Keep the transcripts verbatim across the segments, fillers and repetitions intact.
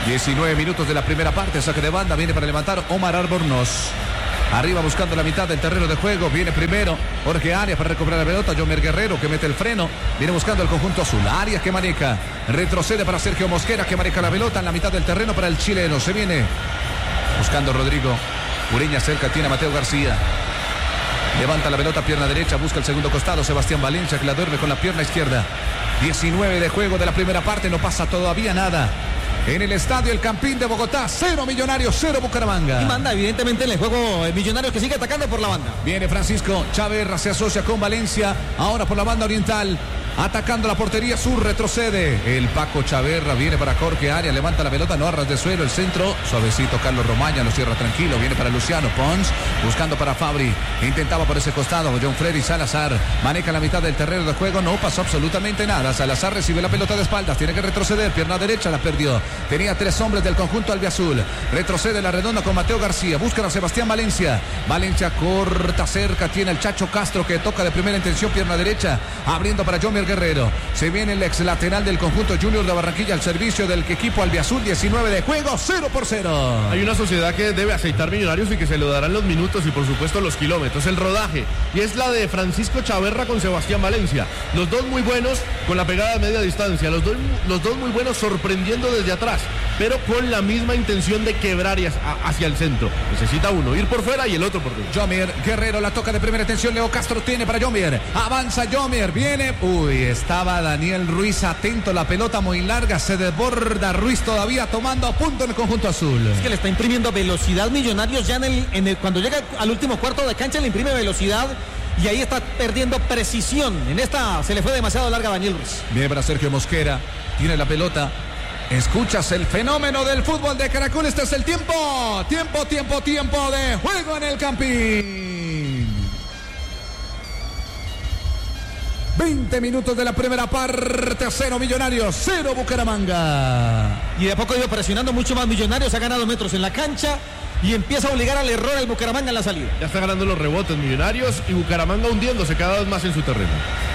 diecinueve minutos de la primera parte, saque de banda, viene para levantar Omar Albornoz. Arriba buscando la mitad del terreno de juego. Viene primero Jorge Arias para recuperar la pelota. Jomer Guerrero que mete el freno. Viene buscando el conjunto azul. Arias que maneja. Retrocede para Sergio Mosquera que maneja la pelota en la mitad del terreno para el chileno. Se viene buscando Rodrigo. Ureña cerca tiene a Mateo García. Levanta la pelota, pierna derecha. Busca el segundo costado. Sebastián Valencia que la duerme con la pierna izquierda. diecinueve de juego de la primera parte. No pasa todavía nada. En el estadio El Campín de Bogotá, cero Millonarios, cero Bucaramanga. Y manda evidentemente en el juego el Millonarios que sigue atacando por la banda. Viene Francisco Chaverra, se asocia con Valencia, ahora por la banda oriental. Atacando la portería sur, retrocede. El Paco Chaverra viene para Jorge Arias, levanta la pelota, no arras de suelo, el centro, suavecito Carlos Romaña, lo cierra tranquilo, viene para Luciano Pons, buscando para Fabri, intentaba por ese costado, John Freddy Salazar, maneja la mitad del terreno de juego, no pasó absolutamente nada, Salazar recibe la pelota de espaldas, tiene que retroceder, pierna derecha, la perdió, tenía tres hombres del conjunto albiazul, retrocede la redonda con Mateo García, buscan a Sebastián Valencia, Valencia corta cerca, tiene el Chacho Castro que toca de primera intención, pierna derecha, abriendo para Jomer Guerrero. Se viene el ex lateral del conjunto Junior de Barranquilla al servicio del equipo albiazul. diecinueve de juego, cero por cero. Hay una sociedad que debe aceitar Millonarios y que se lo darán los minutos y por supuesto los kilómetros, el rodaje. Y es la de Francisco Chaverra con Sebastián Valencia. Los dos muy buenos con la pegada de media distancia. Los dos, los dos muy buenos sorprendiendo desde atrás, pero con la misma intención de quebrar hacia el centro. Necesita uno ir por fuera y el otro por dentro. Jomer Guerrero la toca de primera intención. Leo Castro tiene para Jomer. Avanza Jomer, viene. Uy, estaba Daniel Ruiz atento. La pelota muy larga. Se desborda Ruiz todavía tomando punto en el conjunto azul. Es que le está imprimiendo velocidad Millonarios ya en el, en el cuando llega al último cuarto de cancha le imprime velocidad. Y ahí está perdiendo precisión. En esta se le fue demasiado larga a Daniel Ruiz. Viene para Sergio Mosquera. Tiene la pelota. Escuchas el fenómeno del fútbol de Caracol. Este es el tiempo. Tiempo, tiempo, tiempo de juego en el Campín. veinte minutos de la primera parte. Cero Millonarios, cero Bucaramanga. Y de a poco iba presionando mucho más Millonarios. Ha ganado metros en la cancha. Y empieza a obligar al error al Bucaramanga en la salida. Ya está ganando los rebotes Millonarios y Bucaramanga hundiéndose cada vez más en su terreno.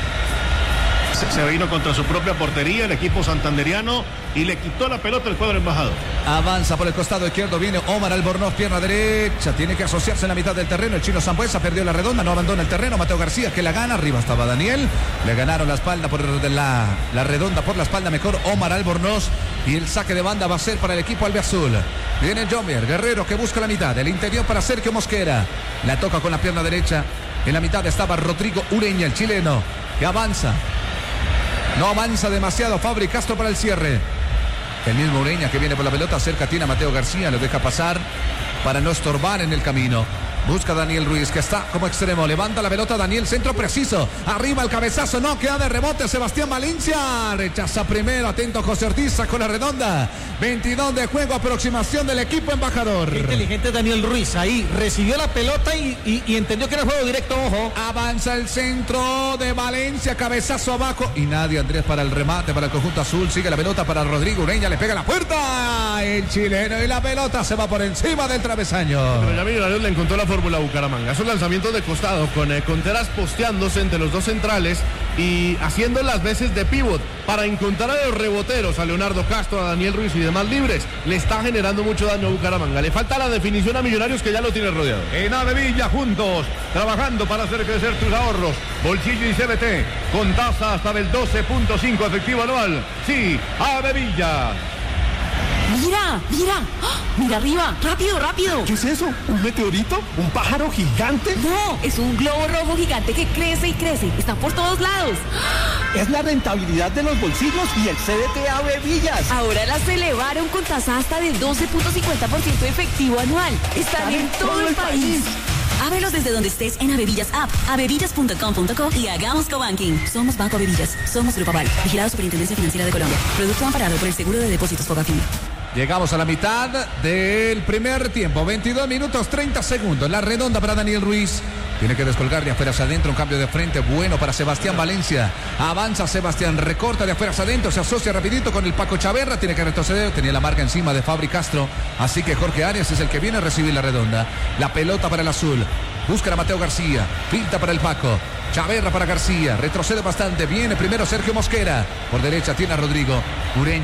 Se vino contra su propia portería el equipo santanderiano y le quitó la pelota al cuadro embajador. Avanza por el costado izquierdo, viene Omar Albornoz, pierna derecha, tiene que asociarse en la mitad del terreno, el chino Sambuesa perdió la redonda, no abandona el terreno, Mateo García que la gana, arriba estaba Daniel, le ganaron la espalda por la, la redonda por la espalda, mejor Omar Albornoz y el saque de banda va a ser para el equipo albiazul. Viene Jomer Guerrero que busca la mitad, el interior para Sergio Mosquera, la toca con la pierna derecha, en la mitad estaba Rodrigo Ureña, el chileno, que avanza. No avanza demasiado Fabri Castro para el cierre. El mismo Ureña que viene por la pelota, cerca tiene a Mateo García, lo deja pasar para no estorbar en el camino. Busca a Daniel Ruiz que está como extremo, levanta la pelota Daniel, centro preciso, arriba el cabezazo, no, queda de rebote Sebastián Valencia, rechaza primero, atento José Ortiz, con la redonda, veintidós de juego, aproximación del equipo embajador. Qué inteligente Daniel Ruiz, ahí recibió la pelota y, y, y entendió que era juego directo, ojo. Avanza el centro de Valencia, cabezazo abajo y nadie Andrés para el remate para el conjunto azul, sigue la pelota para Rodrigo Ureña, le pega la puerta, el chileno y la pelota se va por encima del travesaño. Pero ya Millonarios le encontró la fórmula a Bucaramanga, esos lanzamientos de costado con eh, Conteras posteándose entre los dos centrales y haciendo las veces de pívot para encontrar a los reboteros, a Leonardo Castro, a Daniel Ruiz y demás libres, le está generando mucho daño a Bucaramanga. Le falta la definición a Millonarios que ya lo tiene rodeado. En Avevilla juntos, trabajando para hacer crecer tus ahorros. Bolsillo y C B T, con tasa hasta del doce punto cinco efectivo anual. Sí, Avevilla. Mira, mira, ¡oh! Mira arriba, rápido, rápido. ¿Qué es eso? ¿Un meteorito? ¿Un pájaro gigante? No, es un globo rojo gigante que crece y crece, está por todos lados. Es la rentabilidad de los bolsillos y el C D T Avevillas. Ahora las elevaron con tasa hasta del doce punto cincuenta por ciento efectivo anual. Están, Están en, en todo, todo el país. país. Ábrelos desde donde estés en Avevillas App, avevillas punto com punto co y hagamos cobanking. Somos Banco Avevillas, somos Grupo Aval, vigilado Superintendencia Financiera de Colombia. Producto amparado por el Seguro de Depósitos Fogafín. Llegamos a la mitad del primer tiempo, veintidós minutos treinta segundos, la redonda para Daniel Ruiz, tiene que descolgar de afuera hacia adentro, un cambio de frente bueno para Sebastián Valencia, avanza Sebastián, recorta de afuera hacia adentro, se asocia rapidito con el Paco Chaverra, tiene que retroceder, tenía la marca encima de Fabri Castro, así que Jorge Arias es el que viene a recibir la redonda, la pelota para el azul, busca a Mateo García, pinta para el Paco, Chaverra para García, retrocede bastante, viene primero Sergio Mosquera, por derecha tiene a Rodrigo Ureña,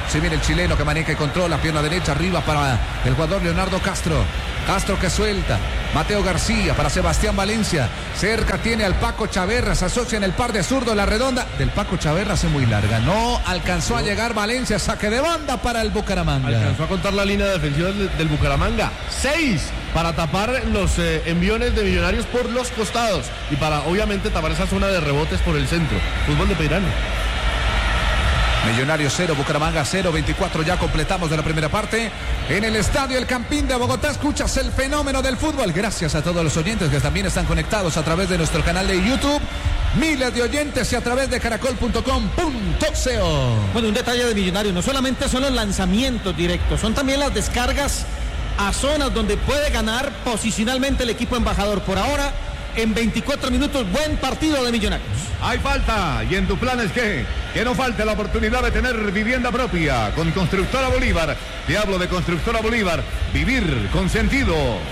Se viene el chileno que maneja y controla. Pierna derecha arriba para el jugador Leonardo Castro. Castro que suelta. Mateo García para Sebastián Valencia. Cerca tiene al Paco Chaverra. Se asocia en el par de zurdo. La redonda del Paco Chaverra hace muy larga. No alcanzó a llegar Valencia. Saque de banda para el Bucaramanga. Alcanzó a contar la línea defensiva del, del Bucaramanga. Seis para tapar los eh, enviones de Millonarios por los costados. Y para obviamente tapar esa zona de rebotes por el centro. Fútbol de Peirano. Millonarios cero, Bucaramanga cero, veinticuatro ya completamos de la primera parte. En el estadio El Campín de Bogotá escuchas el fenómeno del fútbol. Gracias a todos los oyentes que también están conectados a través de nuestro canal de YouTube. Miles de oyentes y a través de caracol punto com punto co. Bueno, un detalle de Millonarios, no solamente son los lanzamientos directos, son también las descargas a zonas donde puede ganar posicionalmente el equipo embajador. Por ahora, en veinticuatro minutos, buen partido de Millonarios. Hay falta, y en tu plan es que, que no falte la oportunidad de tener vivienda propia con Constructora Bolívar. Te hablo de Constructora Bolívar, vivir con sentido.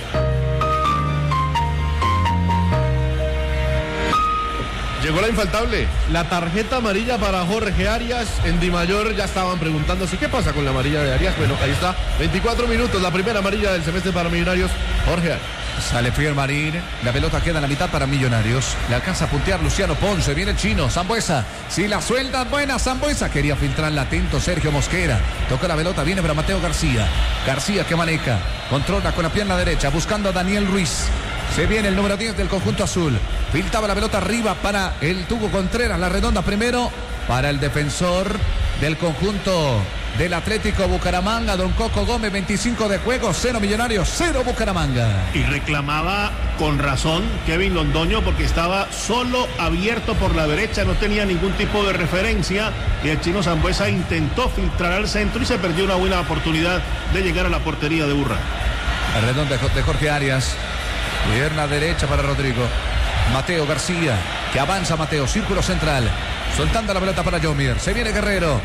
Llegó la infaltable, la tarjeta amarilla para Jorge Arias. En Di Mayor ya estaban preguntándose qué pasa con la amarilla de Arias. Bueno, ahí está, veinticuatro minutos, la primera amarilla del semestre para Millonarios, Jorge Arias. Sale Fiermarín, la pelota queda en la mitad para Millonarios. Le alcanza a puntear Luciano Ponce, viene el chino, Sambuesa. Si la suelta, buena Sambuesa. Quería filtrarla atento Sergio Mosquera. Toca la pelota, viene para Mateo García. García que maneja, controla con la pierna derecha, buscando a Daniel Ruiz. Se viene el número diez del conjunto azul. Filtraba la pelota arriba para el Tuco Contreras. La redonda primero para el defensor del conjunto del Atlético Bucaramanga, don Coco Gómez. Veinticinco de juego, cero Millonarios, cero Bucaramanga. Y reclamaba con razón Kevin Londoño porque estaba solo abierto por la derecha, no tenía ningún tipo de referencia. Y el chino Sambuesa intentó filtrar al centro y se perdió una buena oportunidad de llegar a la portería de Urra. La redonda de Jorge Arias. Pierna derecha para Rodrigo. Mateo García, que avanza Mateo, círculo central. Soltando la pelota para Yomier. Se viene Guerrero.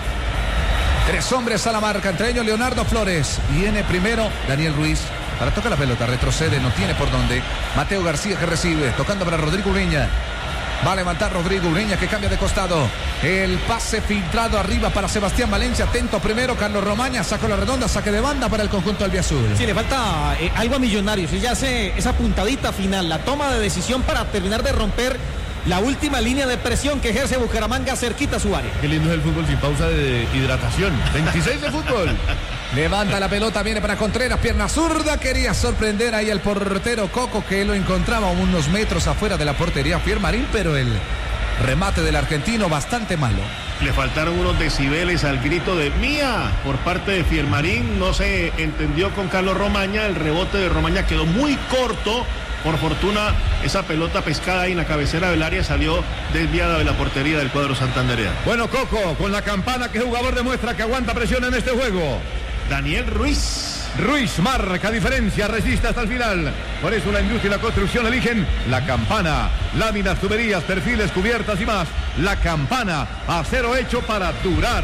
Tres hombres a la marca, entre ellos Leonardo Flores. Viene primero Daniel Ruiz. Para tocar la pelota, retrocede, no tiene por dónde. Mateo García que recibe, tocando para Rodrigo Ureña. Va a levantar Rodrigo Ureña que cambia de costado. El pase filtrado arriba para Sebastián Valencia. Atento primero Carlos Romaña. Sacó la redonda, saque de banda para el conjunto albiazul. Sí, le falta eh, algo a Millonarios. Ella hace esa puntadita final, la toma de decisión para terminar de romper la última línea de presión que ejerce Bucaramanga cerquita a su área. Qué lindo es el fútbol sin pausa de hidratación. veintiséis de fútbol. Levanta la pelota, viene para Contreras, pierna zurda, quería sorprender ahí al portero Coco que lo encontraba unos metros afuera de la portería Fiermarín, pero el remate del argentino bastante malo. Le faltaron unos decibeles al grito de Mía por parte de Fiermarín, no se entendió con Carlos Romaña, el rebote de Romaña quedó muy corto. Por fortuna, esa pelota pescada ahí en la cabecera del área salió desviada de la portería del cuadro santandereano. Bueno, Coco, con la campana, ¿qué jugador demuestra que aguanta presión en este juego? Daniel Ruiz. Ruiz marca diferencia, resiste hasta el final. Por eso la industria y la construcción eligen la campana. Láminas, tuberías, perfiles, cubiertas y más. La campana, acero hecho para durar.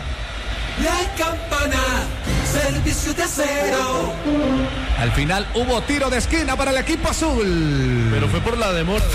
La campana, servicio de acero. Al final hubo tiro de esquina para el equipo azul. Pero fue por la demora.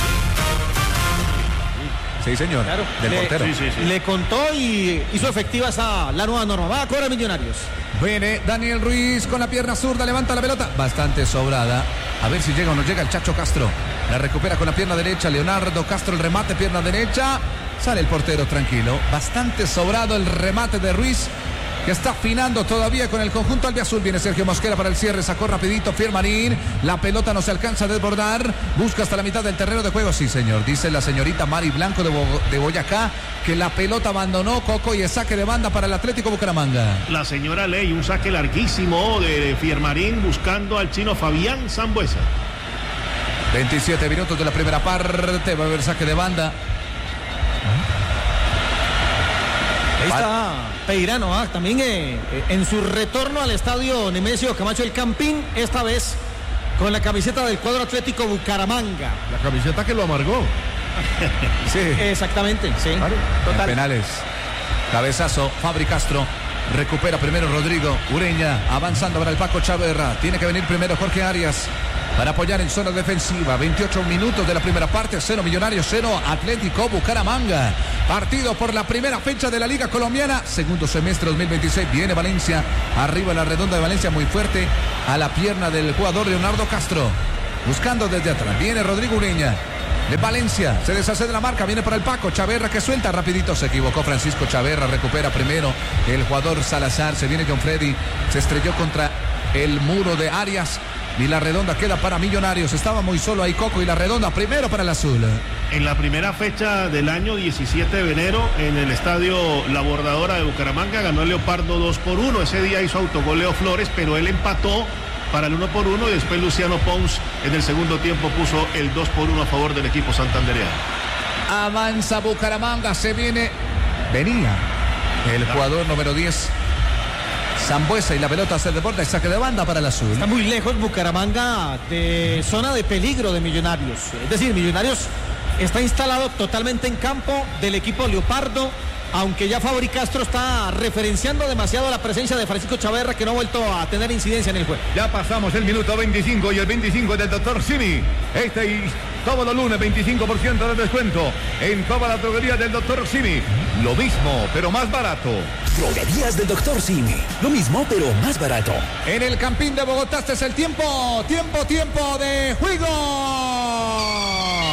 Sí, señor. Claro, del le, portero. Sí, sí, sí. Le contó y hizo efectiva esa la nueva norma. Va a cobrar Millonarios. Viene Daniel Ruiz con la pierna zurda, levanta la pelota. Bastante sobrada. A ver si llega o no llega el Chacho Castro. La recupera con la pierna derecha. Leonardo Castro, el remate, pierna derecha. Sale el portero tranquilo. Bastante sobrado el remate de Ruiz, que está afinando todavía con el conjunto albiazul. Viene Sergio Mosquera para el cierre, sacó rapidito Fiermarín. La pelota no se alcanza a desbordar. Busca hasta la mitad del terreno de juego. Sí, señor. Dice la señorita Mari Blanco de, Bo de Boyacá que la pelota abandonó Coco y es saque de banda para el Atlético Bucaramanga. La señora Ley, un saque larguísimo de Fiermarín buscando al chino Fabián Sambuesa. veintisiete minutos de la primera parte. Va a haber saque de banda. Ahí está Peirano, ¿ah? También eh, en su retorno al estadio Nemesio Camacho El Campín, esta vez con la camiseta del cuadro Atlético Bucaramanga. La camiseta que lo amargó. Sí. Exactamente, sí. Claro. Total. En penales. Cabezazo, Fabri Castro. Recupera primero Rodrigo Ureña, avanzando para el Paco Chaverra. Tiene que venir primero Jorge Arias. para apoyar en zona defensiva. veintiocho minutos de la primera parte, cero Millonarios, cero Atlético Bucaramanga. Partido por la primera fecha de la Liga Colombiana, segundo semestre dos mil veintiséis. Viene Valencia, arriba la redonda de Valencia, muy fuerte a la pierna del jugador Leonardo Castro. Buscando desde atrás, viene Rodrigo Ureña. De Valencia, se deshace de la marca, viene para el Paco, Chaverra que suelta, rapidito se equivocó Francisco Chaverra, recupera primero el jugador Salazar, se viene John Freddy, se estrelló contra el muro de Arias y la redonda queda para Millonarios, estaba muy solo ahí Coco y la redonda primero para el azul. En la primera fecha del año diecisiete de enero en el estadio La Bordadora de Bucaramanga ganó el Leopardo dos por uno, ese día hizo autogol Leo Flores, pero él empató para el uno por uno y después Luciano Pons en el segundo tiempo puso el dos por uno a favor del equipo santandereano. Avanza Bucaramanga, se viene, venía el jugador número diez, Sambuesa, y la pelota se desborda y saque de banda para el azul. Está muy lejos Bucaramanga de zona de peligro de Millonarios, es decir, Millonarios está instalado totalmente en campo del equipo Leopardo, aunque ya Fabri Castro está referenciando demasiado la presencia de Francisco Chaverra, que no ha vuelto a tener incidencia en el juego. Ya pasamos el minuto veinticinco y el veinticinco del doctor Simi. Este y todos los lunes veinticinco por ciento de descuento en toda la droguería del doctor Simi. Lo mismo, pero más barato. Droguerías del doctor Simi. Lo mismo, pero más barato. En el Campín de Bogotá, este es el tiempo, tiempo, tiempo de juego.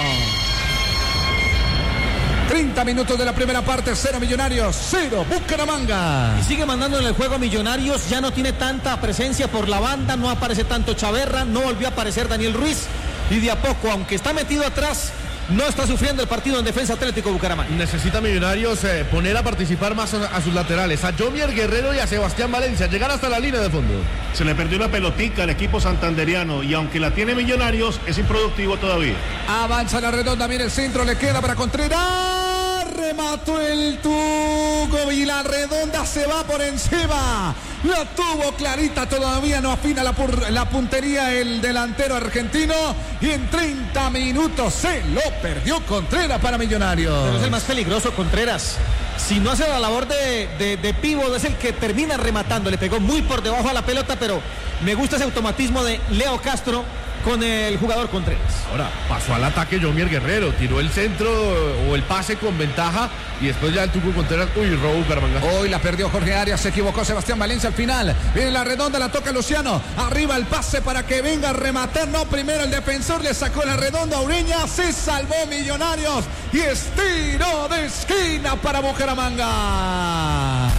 treinta minutos de la primera parte, cero Millonarios, cero Bucaramanga. Y sigue mandando en el juego a Millonarios, ya no tiene tanta presencia por la banda, no aparece tanto Chaverra, no volvió a aparecer Daniel Ruiz. Y de a poco, aunque está metido atrás, no está sufriendo el partido en defensa Atlético Bucaramanga. Necesita Millonarios eh, poner a participar más a, a sus laterales, a Jomier Guerrero y a Sebastián Valencia, llegar hasta la línea de fondo. Se le perdió una pelotica al equipo santanderiano y aunque la tiene Millonarios, es improductivo todavía. Avanza la redonda, viene el centro, le queda para Contreras. Remató el Tuco y la redonda se va por encima. La tuvo clarita, todavía no afina la, la puntería el delantero argentino. Y en treinta minutos se lo perdió Contreras para Millonarios. Pero es el más peligroso, Contreras. Si no hace la labor de, de, de pívot, es el que termina rematando. Le pegó muy por debajo a la pelota, pero me gusta ese automatismo de Leo Castro con el jugador Contreras. Ahora pasó al ataque Jomier Guerrero, tiró el centro o el pase con ventaja y después ya el Tuco Contreras, uy, robó Bucaramanga. Hoy la perdió Jorge Arias, se equivocó Sebastián Valencia al final. Viene la redonda, la toca Luciano. Arriba el pase para que venga a rematar. No, primero el defensor le sacó la redonda a Ureña. Se salvó Millonarios y es tiro de esquina para Bucaramanga.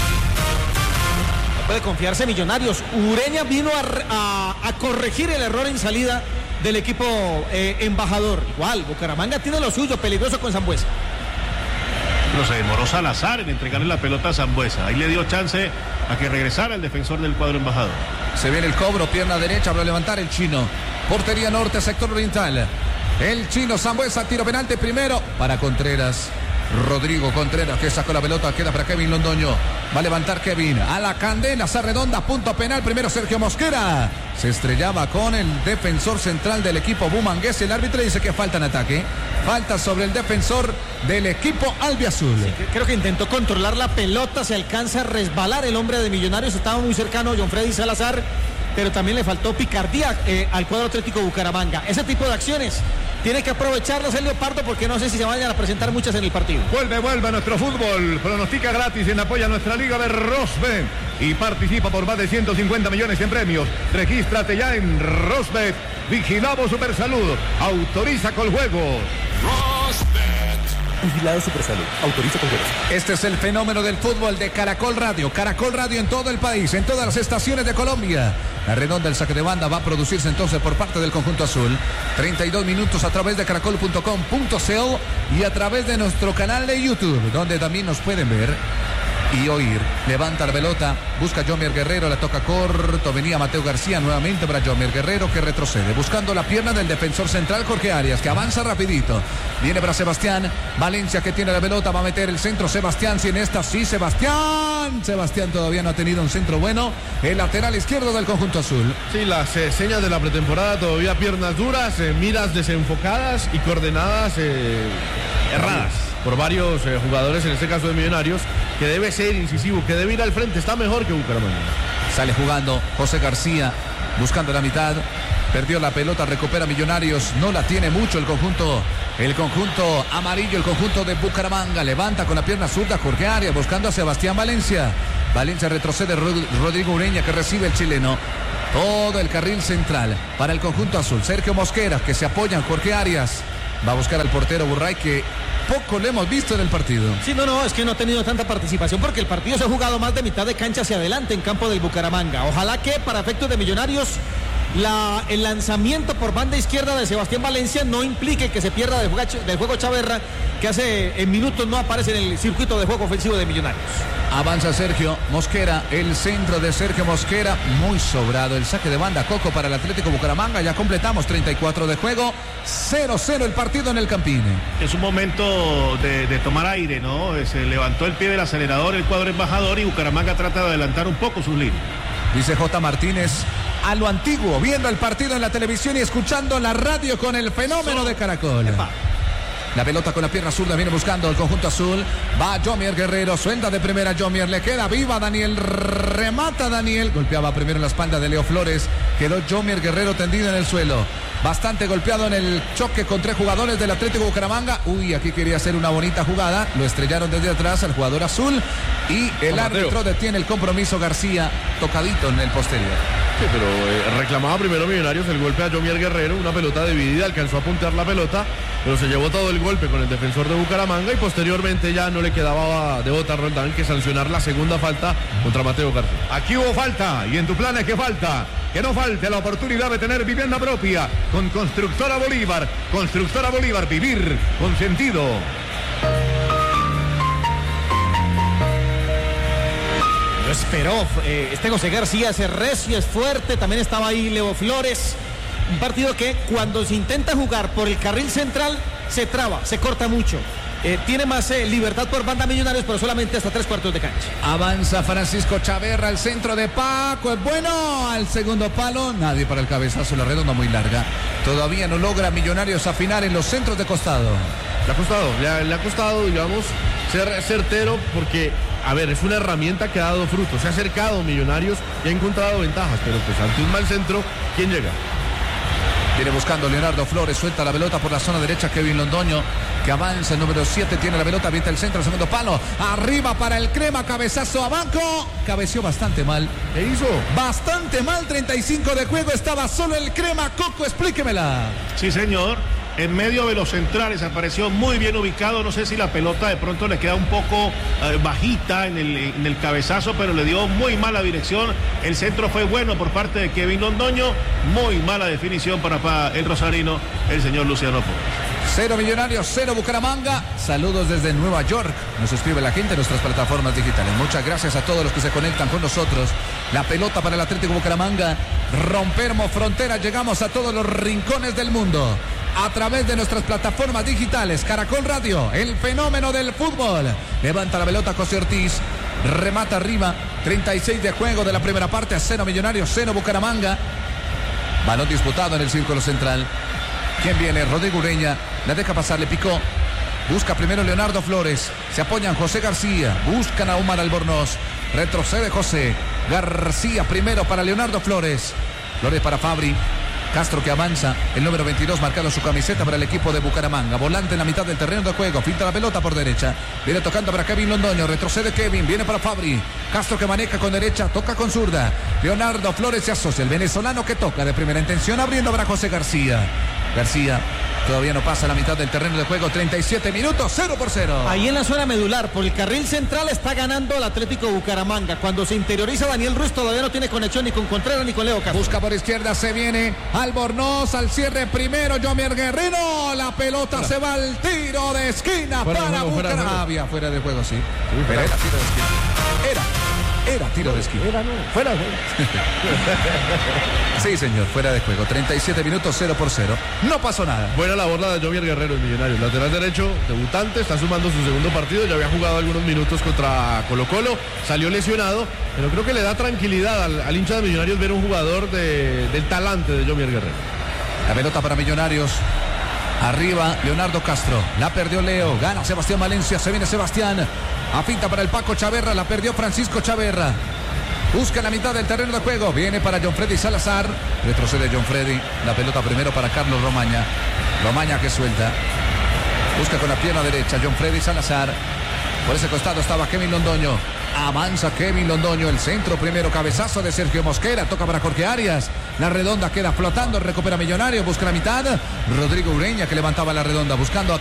Puede confiarse Millonarios. Ureña vino a, a, a corregir el error en salida del equipo eh, embajador. Igual, Bucaramanga tiene lo suyo, peligroso con Sambuesa. Pero se demoró Salazar en entregarle la pelota a Sambuesa. Ahí le dio chance a que regresara el defensor del cuadro embajador. Se viene el cobro, pierna derecha para levantar el chino. Portería norte, sector oriental. El chino Sambuesa, tiro penalti primero para Contreras. Rodrigo Contreras que sacó la pelota, queda para Kevin Londoño. Va a levantar Kevin a la candela, esa redonda, punto penal. Primero Sergio Mosquera. Se estrellaba con el defensor central del equipo bumangués. El árbitro dice que falta en ataque. Falta sobre el defensor del equipo albiazul. Sí, creo que intentó controlar la pelota, se alcanza a resbalar el hombre de Millonarios. Estaba muy cercano John Freddy Salazar, pero también le faltó picardía eh, al cuadro Atlético Bucaramanga. Ese tipo de acciones tiene que aprovecharlas el Leopardo, porque no sé si se vayan a presentar muchas en el partido. Vuelve, vuelve a nuestro fútbol. Pronostica gratis en apoyo a nuestra liga de Rosbet y participa por más de ciento cincuenta millones en premios. Regístrate ya en Rosbet. Vigilamos Supersalud. Autoriza con juegos. Vigilado Supersalud. Autoriza con juegos. Este es el fenómeno del fútbol de Caracol Radio. Caracol Radio en todo el país, en todas las estaciones de Colombia. La redonda, el saque de banda va a producirse entonces por parte del conjunto azul. treinta y dos minutos a través de caracol punto com punto co y a través de nuestro canal de YouTube, donde también nos pueden ver y oír. Levanta la pelota, busca Jomier Guerrero, la toca corto, venía Mateo García nuevamente para Jomier Guerrero, que retrocede, buscando la pierna del defensor central Jorge Arias, que avanza rapidito. Viene para Sebastián Valencia, que tiene la pelota, va a meter el centro Sebastián, si en esta sí, Sebastián. Sebastián todavía no ha tenido un centro bueno, el lateral izquierdo del conjunto azul. Sí, las eh, señas de la pretemporada, todavía piernas duras, eh, miras desenfocadas y coordenadas eh, erradas por varios eh, jugadores, en este caso de Millonarios, que debe ser incisivo, que debe ir al frente, está mejor que Bucaramanga. Sale jugando José García, buscando la mitad. Perdió la pelota, recupera Millonarios. No la tiene mucho el conjunto. El conjunto amarillo, el conjunto de Bucaramanga. Levanta con la pierna zurda Jorge Arias buscando a Sebastián Valencia. Valencia retrocede, Rodrigo Ureña que recibe el chileno. Todo el carril central para el conjunto azul. Sergio Mosquera que se apoya en Jorge Arias. Va a buscar al portero Burray que poco le hemos visto en el partido. Sí, no, no, es que no ha tenido tanta participación porque el partido se ha jugado más de mitad de cancha hacia adelante en campo del Bucaramanga. Ojalá que para efectos de Millonarios la, el lanzamiento por banda izquierda de Sebastián Valencia no implique que se pierda del juego, del juego Chaverra, que hace en minutos no aparece en el circuito de juego ofensivo de Millonarios. Avanza Sergio Mosquera, el centro de Sergio Mosquera, muy sobrado. El saque de banda Coco para el Atlético Bucaramanga. Ya completamos treinta y cuatro de juego, cero cero el partido en el Campín. Es un momento de, de tomar aire, ¿no? Se levantó el pie del acelerador el cuadro embajador y Bucaramanga trata de adelantar un poco sus líneas. Dice J. Martínez, a lo antiguo, viendo el partido en la televisión y escuchando la radio con el fenómeno de Caracol. Epa. La pelota con la pierna zurda viene buscando el conjunto azul. Va Jomier Guerrero, suelta de primera Jomier, le queda viva Daniel, remata Daniel. Golpeaba primero en la espalda de Leo Flores. Quedó Jomier Guerrero tendido en el suelo. Bastante golpeado en el choque con tres jugadores del Atlético Bucaramanga. Uy, aquí quería hacer una bonita jugada. Lo estrellaron desde atrás al jugador azul. Y el Mateo. Árbitro detiene el compromiso. García tocadito en el posterior. Sí, pero eh, reclamaba primero Millonarios el golpe a Jomier Guerrero. Una pelota dividida, alcanzó a puntear la pelota, pero se llevó todo el golpe con el defensor de Bucaramanga y posteriormente ya no le quedaba de Bota Roldán que sancionar la segunda falta contra Mateo García. Aquí hubo falta y en tu plan es que falta. Que no falte la oportunidad de tener vivienda propia con Constructora Bolívar. Constructora Bolívar, vivir con sentido. Lo esperó, eh, este José García es recio, es fuerte, también estaba ahí Leo Flores. Un partido que cuando se intenta jugar por el carril central se traba, se corta mucho. Eh, tiene más eh, libertad por banda Millonarios, pero solamente hasta tres cuartos de cancha. Avanza Francisco Chaverra, el centro de Paco, es bueno, al segundo palo, nadie para el cabezazo, la redonda muy larga. Todavía no logra Millonarios afinar en los centros de costado. Le ha costado, le, le ha costado, digamos, ser certero porque, a ver, es una herramienta que ha dado frutos. Se ha acercado Millonarios y ha encontrado ventajas, pero pues ante un mal centro, ¿quién llega? Viene buscando Leonardo Flores, suelta la pelota por la zona derecha, Kevin Londoño, que avanza, el número siete, tiene la pelota, avienta el centro, el segundo palo, arriba para el Crema, cabezazo a banco, cabeció bastante mal. ¿Qué hizo? Bastante mal, treinta y cinco de juego, estaba solo el Crema. Coco, explíquemela. Sí, señor. En medio de los centrales apareció muy bien ubicado. No sé si la pelota de pronto le queda un poco eh, bajita en el, en el cabezazo, pero le dio muy mala dirección. El centro fue bueno por parte de Kevin Londoño. Muy mala definición para, para el rosarino, el señor Luciano Flores. Cero Millonarios, cero Bucaramanga. Saludos desde Nueva York. Nos escribe la gente en nuestras plataformas digitales. Muchas gracias a todos los que se conectan con nosotros. La pelota para el Atlético Bucaramanga. Rompemos fronteras, llegamos a todos los rincones del mundo. A través de nuestras plataformas digitales. Caracol Radio, el fenómeno del fútbol. Levanta la pelota José Ortiz. Remata arriba. treinta y seis de juego de la primera parte. A cero Millonarios, cero Bucaramanga. Balón disputado en el círculo central. ¿Quién viene? Rodrigo Ureña. La deja pasar, le picó. Busca primero Leonardo Flores. Se apoyan José García. Buscan a Omar Albornoz. Retrocede José García primero para Leonardo Flores. Flores para Fabri. Castro que avanza, el número veintidós marcando su camiseta para el equipo de Bucaramanga. Volante en la mitad del terreno de juego, filtra la pelota por derecha. Viene tocando para Kevin Londoño, retrocede Kevin, viene para Fabri. Castro que maneja con derecha, toca con zurda. Leonardo Flores se asocia, el venezolano que toca de primera intención, abriendo para José García. García todavía no pasa la mitad del terreno de juego, treinta y siete minutos, cero por cero. Ahí en la zona medular, por el carril central está ganando el Atlético Bucaramanga. Cuando se interioriza Daniel Ruiz todavía no tiene conexión ni con Contreras ni con Leo Castro. Busca por izquierda, se viene Albornoz al cierre primero, Jomier Guerrero. La pelota fuera. Se va al tiro de esquina fuera para Bucaramanga. Había fuera de juego, sí. sí Pero era tiro de esquina. Era. Era tiro de esquina. Era, no, fuera de juego. Sí, señor, fuera de juego. treinta y siete minutos, cero por cero. No pasó nada. Buena labor la de Jomier Guerrero, el Millonarios. Lateral derecho, debutante, está sumando su segundo partido. Ya había jugado algunos minutos contra Colo Colo. Salió lesionado, pero creo que le da tranquilidad al, al hincha de Millonarios ver un jugador de, del talante de Jomier Guerrero. La pelota para Millonarios. Arriba, Leonardo Castro. La perdió Leo. Gana Sebastián Valencia. Se viene Sebastián. A finta para el Paco Chaverra. La perdió Francisco Chaverra. Busca la mitad del terreno de juego. Viene para John Freddy Salazar. Retrocede John Freddy. La pelota primero para Carlos Romaña. Romaña que suelta. Busca con la pierna derecha John Freddy Salazar. Por ese costado estaba Kevin Londoño. Avanza Kevin Londoño. El centro primero. Cabezazo de Sergio Mosquera. Toca para Jorge Arias. La redonda queda flotando. Recupera Millonario. Busca la mitad. Rodrigo Ureña que levantaba la redonda. Buscando a